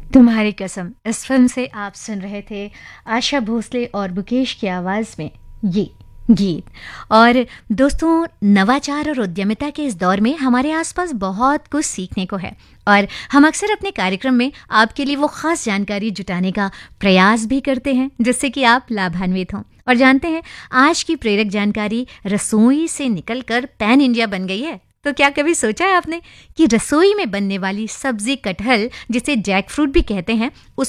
तुम्हारी कसम इस फिल्म से आप सुन रहे थे आशा भोसले और मुकेश की आवाज में ये गीत। और दोस्तों, नवाचार और उद्यमिता के इस दौर में हमारे आसपास बहुत कुछ सीखने को है और हम अक्सर अपने कार्यक्रम में आपके लिए वो खास जानकारी जुटाने का प्रयास भी करते हैं जिससे कि आप लाभान्वित हों। और जानते हैं, आज की प्रेरक जानकारी रसोई से निकलकर पैन इंडिया बन गई है। तो क्या कभी सोचा है आपने कि रसोई में बनने वाली सब्जी कटहल, जिसे जैक फ्रूट भी कहते हैं,